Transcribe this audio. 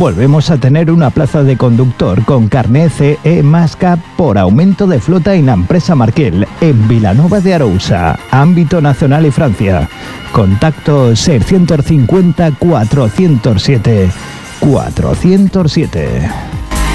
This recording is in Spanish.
Volvemos a tener una plaza de conductor con carné CE Masca por aumento de flota en la empresa Markel en Vilanova de Arousa, ámbito nacional y Francia. Contacto 650 407 407.